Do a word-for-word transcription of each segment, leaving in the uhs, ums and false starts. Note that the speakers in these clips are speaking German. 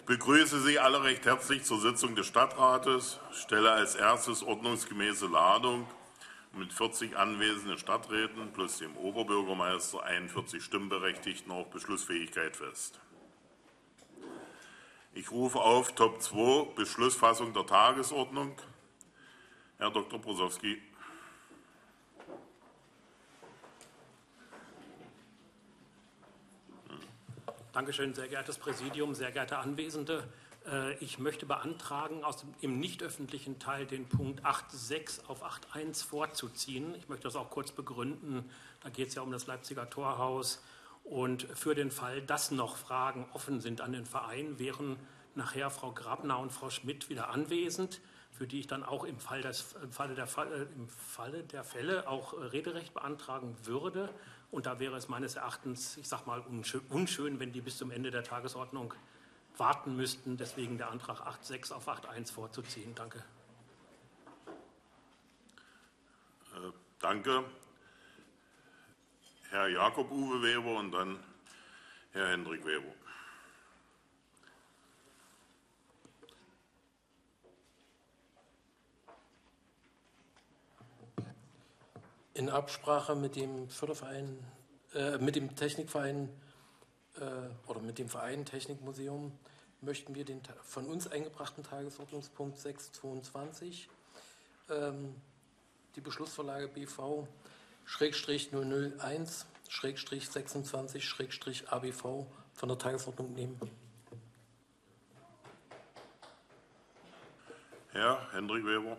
begrüße Sie alle recht herzlich zur Sitzung des Stadtrates. Ich stelle als erstes ordnungsgemäße Ladung mit vierzig anwesenden Stadträten plus dem Oberbürgermeister, einundvierzig Stimmberechtigten auf Beschlussfähigkeit fest. Ich rufe auf Top zwei, Beschlussfassung der Tagesordnung. Herr Doktor Brosowski. Danke schön, sehr geehrtes Präsidium, sehr geehrte Anwesende. Ich möchte beantragen, aus dem, im nicht öffentlichen Teil den Punkt acht Punkt sechs auf acht Punkt eins vorzuziehen. Ich möchte das auch kurz begründen. Da geht es ja um das Leipziger Torhaus. Und für den Fall, dass noch Fragen offen sind an den Verein, wären nachher Frau Grabner und Frau Schmidt wieder anwesend, für die ich dann auch im, Fall des, im, Falle der, im Falle der Fälle auch Rederecht beantragen würde. Und da wäre es meines Erachtens, ich sage mal, unschön, wenn die bis zum Ende der Tagesordnung warten müssten. Deswegen der Antrag acht Punkt sechs auf acht Punkt eins vorzuziehen. Danke. Äh, danke. Herr Jakob Uwe Weber und dann Herr Hendrik Weber. In Absprache mit dem Förderverein, äh, mit dem Technikverein äh, oder mit dem Verein Technikmuseum möchten wir den von uns eingebrachten Tagesordnungspunkt sechs Punkt zweiundzwanzig, ähm, die Beschlussvorlage B V null null eins sechsundzwanzig A B V von der Tagesordnung nehmen. Herr Hendrik Weber.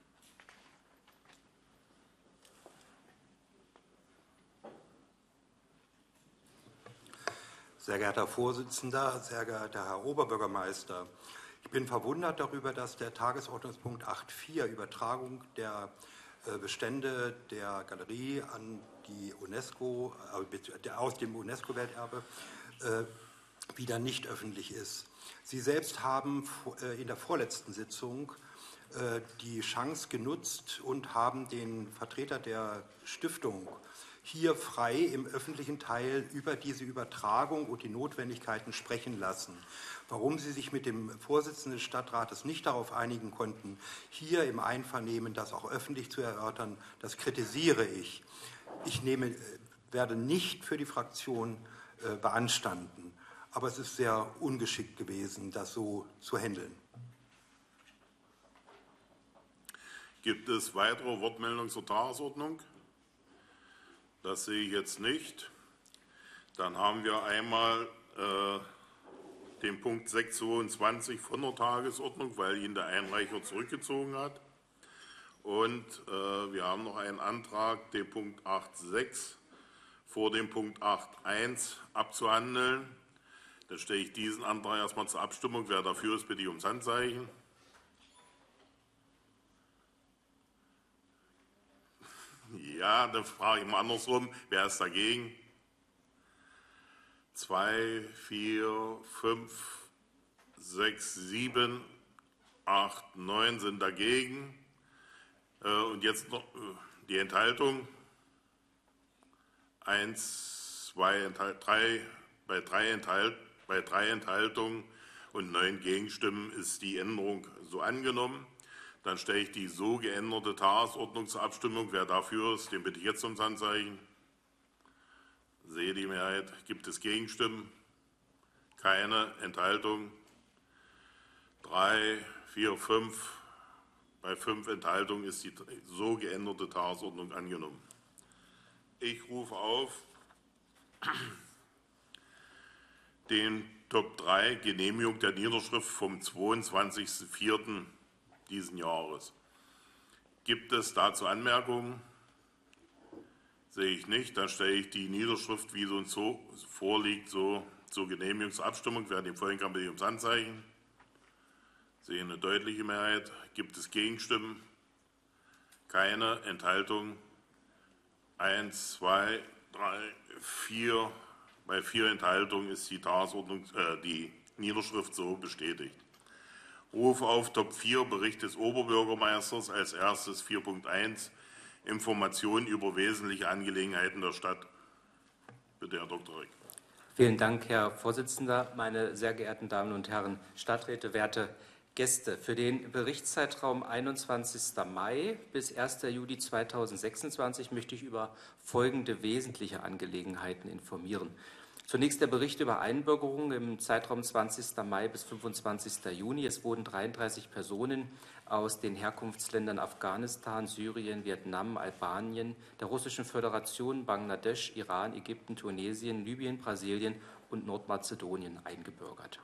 Sehr geehrter Herr Vorsitzender, sehr geehrter Herr Oberbürgermeister, ich bin verwundert darüber, dass der Tagesordnungspunkt acht Punkt vier, Übertragung der Bestände der Galerie an die UNESCO, aus dem UNESCO-Welterbe, wieder nicht öffentlich ist. Sie selbst haben in der vorletzten Sitzung die Chance genutzt und haben den Vertreter der Stiftung hier frei im öffentlichen Teil über diese Übertragung und die Notwendigkeiten sprechen lassen. Warum Sie sich mit dem Vorsitzenden des Stadtrates nicht darauf einigen konnten, hier im Einvernehmen das auch öffentlich zu erörtern, das kritisiere ich. Ich nehme, werde nicht für die Fraktion äh, beanstanden, aber es ist sehr ungeschickt gewesen, das so zu handeln. Gibt es weitere Wortmeldungen zur Tagesordnung? Das sehe ich jetzt nicht. Dann haben wir einmal äh, den Punkt sechs Punkt zweiundzwanzig von der Tagesordnung, weil ihn der Einreicher zurückgezogen hat. Und äh, wir haben noch einen Antrag, den Punkt acht Punkt sechs vor dem Punkt acht Punkt eins abzuhandeln. Dann stelle ich diesen Antrag erstmal zur Abstimmung. Wer dafür ist, bitte ich ums Handzeichen. Ja, dann frage ich mal andersrum. Wer ist dagegen? Zwei, vier, fünf, sechs, sieben, acht, neun sind dagegen. Und jetzt noch die Enthaltung. Eins, zwei, drei, bei drei, Enthalt, bei drei Enthaltungen und neun Gegenstimmen ist die Änderung so angenommen. Dann stelle ich die so geänderte Tagesordnung zur Abstimmung. Wer dafür ist, den bitte ich jetzt ums Handzeichen. Sehe die Mehrheit. Gibt es Gegenstimmen? Keine. Enthaltung? Drei, vier, fünf. Bei fünf Enthaltungen ist die so geänderte Tagesordnung angenommen. Ich rufe auf den Top drei, Genehmigung der Niederschrift vom zweiundzwanzigsten vierten diesen Jahres. Gibt es dazu Anmerkungen? Sehe ich nicht. Dann stelle ich die Niederschrift, wie sie uns so vorliegt, so zur Genehmigungsabstimmung. Wer dem folgen kann, bitte ich ums Handzeichen. Sehe eine deutliche Mehrheit. Gibt es Gegenstimmen? Keine. Enthaltung? Eins, zwei, drei, vier. Bei vier Enthaltungen ist die Tagesordnung, äh, die Niederschrift so bestätigt. Rufe auf Top vier, Bericht des Oberbürgermeisters, als erstes vier Punkt eins, Informationen über wesentliche Angelegenheiten der Stadt. Bitte, Herr Doktor Rick. Vielen Dank, Herr Vorsitzender, meine sehr geehrten Damen und Herren Stadträte, werte Gäste. Für den Berichtszeitraum einundzwanzigster Mai bis erster Juli zweitausendsechsundzwanzig möchte ich über folgende wesentliche Angelegenheiten informieren. Zunächst der Bericht über Einbürgerungen im Zeitraum zwanzigster Mai bis fünfundzwanzigster Juni. Es wurden dreiunddreißig Personen aus den Herkunftsländern Afghanistan, Syrien, Vietnam, Albanien, der Russischen Föderation, Bangladesch, Iran, Ägypten, Tunesien, Libyen, Brasilien und Nordmazedonien eingebürgert.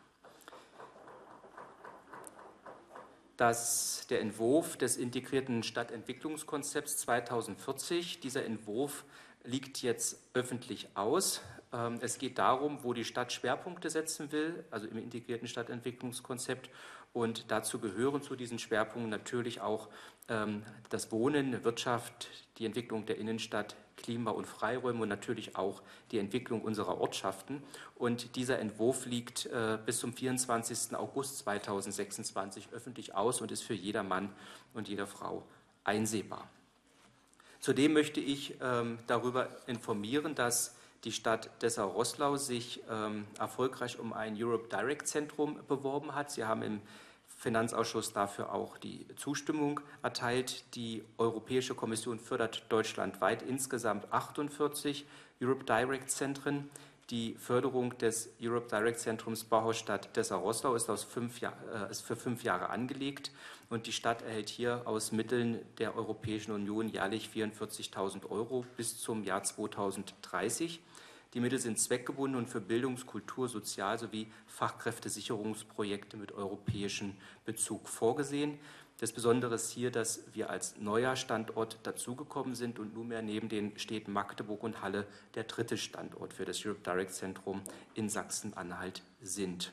Das, der Entwurf des integrierten Stadtentwicklungskonzepts zweitausendvierzig, dieser Entwurf liegt jetzt öffentlich aus. Es geht darum, wo die Stadt Schwerpunkte setzen will, also im integrierten Stadtentwicklungskonzept. Und dazu gehören zu diesen Schwerpunkten natürlich auch ähm, das Wohnen, Wirtschaft, die Entwicklung der Innenstadt, Klima- und Freiräume und natürlich auch die Entwicklung unserer Ortschaften. Und dieser Entwurf liegt äh, bis zum vierundzwanzigsten August zweitausendsechsundzwanzig öffentlich aus und ist für jeder Mann und jede Frau einsehbar. Zudem möchte ich ähm, darüber informieren, dass die Stadt Dessau-Roßlau sich ähm, erfolgreich um ein Europe Direct Zentrum beworben hat. Sie haben im Finanzausschuss dafür auch die Zustimmung erteilt. Die Europäische Kommission fördert deutschlandweit insgesamt achtundvierzig Europe Direct Zentren. Die Förderung des Europe Direct Zentrums Bauhausstadt Dessau-Roßlau ist, aus fünf Jahr, äh, ist für fünf Jahre angelegt und die Stadt erhält hier aus Mitteln der Europäischen Union jährlich vierundvierzigtausend Euro bis zum Jahr zweitausenddreißig. Die Mittel sind zweckgebunden und für Bildungs-, Kultur-, Sozial- sowie Fachkräftesicherungsprojekte mit europäischem Bezug vorgesehen. Das Besondere ist hier, dass wir als neuer Standort dazugekommen sind und nunmehr neben den Städten Magdeburg und Halle der dritte Standort für das Europe Direct Zentrum in Sachsen-Anhalt sind.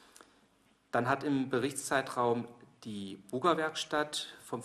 Dann hat im Berichtszeitraum die Buga-Werkstatt vom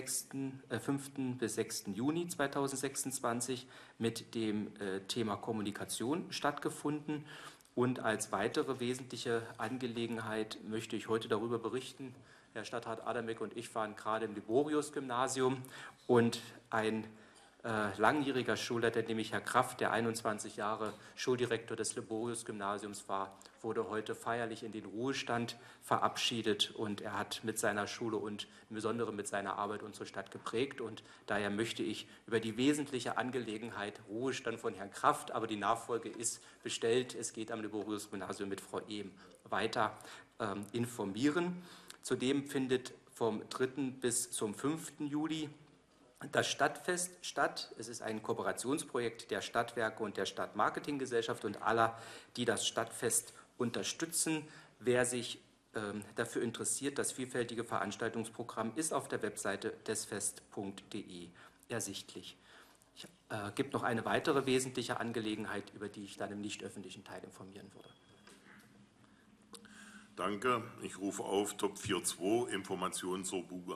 fünften bis sechsten Juni zweitausendsechsundzwanzig mit dem äh, Thema Kommunikation stattgefunden. Und als weitere wesentliche Angelegenheit möchte ich heute darüber berichten. Herr Stadtrat Adamek und ich waren gerade im Liborius-Gymnasium und ein äh, langjähriger Schulleiter, nämlich Herr Kraft, der einundzwanzig Jahre Schuldirektor des Liborius-Gymnasiums war, wurde heute feierlich in den Ruhestand verabschiedet und er hat mit seiner Schule und im Besonderen mit seiner Arbeit unsere Stadt geprägt und daher möchte ich über die wesentliche Angelegenheit Ruhestand von Herrn Kraft, aber die Nachfolge ist bestellt, es geht am Liborius-Gymnasium mit Frau Ehm weiter ähm, informieren. Zudem findet vom dritten bis zum fünften Juli das Stadtfest statt. Es ist ein Kooperationsprojekt der Stadtwerke und der Stadtmarketinggesellschaft und aller, die das Stadtfest unterstützen. Wer sich ähm, dafür interessiert, das vielfältige Veranstaltungsprogramm ist auf der Webseite desfest punkt de ersichtlich. Es äh, gibt noch eine weitere wesentliche Angelegenheit, über die ich dann im nicht öffentlichen Teil informieren würde. Danke. Ich rufe auf Top vier Punkt zwei, Informationen zur Buga.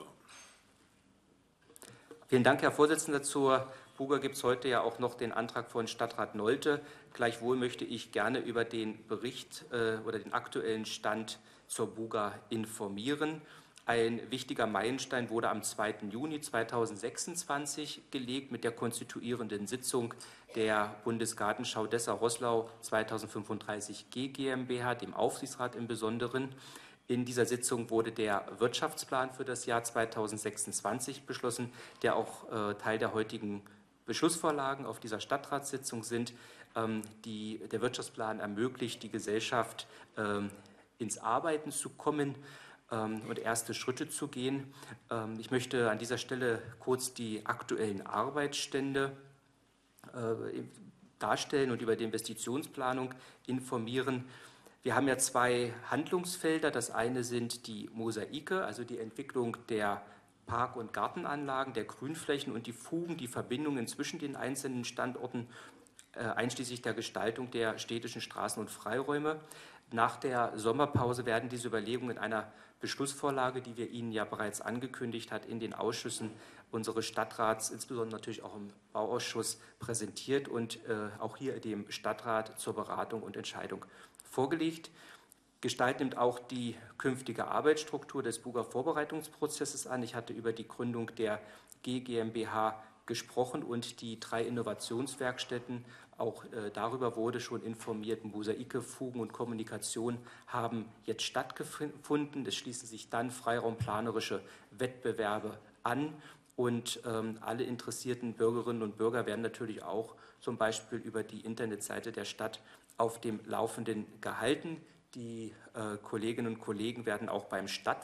Vielen Dank, Herr Vorsitzender. Zur Buga gibt es heute ja auch noch den Antrag von Stadtrat Nolte. Gleichwohl möchte ich gerne über den Bericht äh, oder den aktuellen Stand zur Buga informieren. Ein wichtiger Meilenstein wurde am zweiten Juni zweitausendsechsundzwanzig gelegt mit der konstituierenden Sitzung der Bundesgartenschau Dessau-Roßlau zweitausendfünfunddreißig G GmbH, dem Aufsichtsrat im Besonderen. In dieser Sitzung wurde der Wirtschaftsplan für das Jahr zweitausendsechsundzwanzig beschlossen, der auch äh, Teil der heutigen Beschlussvorlagen auf dieser Stadtratssitzung sind. Ähm, die, der Wirtschaftsplan ermöglicht die Gesellschaft, ähm, ins Arbeiten zu kommen ähm, und erste Schritte zu gehen. Ähm, ich möchte an dieser Stelle kurz die aktuellen Arbeitsstände äh, darstellen und über die Investitionsplanung informieren. Wir haben ja zwei Handlungsfelder. Das eine sind die Mosaike, also die Entwicklung der Park- und Gartenanlagen, der Grünflächen und die Fugen, die Verbindungen zwischen den einzelnen Standorten, äh, einschließlich der Gestaltung der städtischen Straßen und Freiräume. Nach der Sommerpause werden diese Überlegungen in einer Beschlussvorlage, die wir Ihnen ja bereits angekündigt hat, in den Ausschüssen unseres Stadtrats, insbesondere natürlich auch im Bauausschuss, präsentiert und äh, auch hier dem Stadtrat zur Beratung und Entscheidung vorgelegt. Gestalt nimmt auch die künftige Arbeitsstruktur des Buga Vorbereitungsprozesses an. Ich hatte über die Gründung der G GmbH gesprochen und die drei Innovationswerkstätten Auch äh, darüber wurde schon informiert. Mosaike, Fugen und Kommunikation haben jetzt stattgefunden. Es schließen sich dann freiraumplanerische Wettbewerbe an. Und ähm, alle interessierten Bürgerinnen und Bürger werden natürlich auch zum Beispiel über die Internetseite der Stadt auf dem Laufenden gehalten. Die äh, Kolleginnen und Kollegen werden auch beim Stadt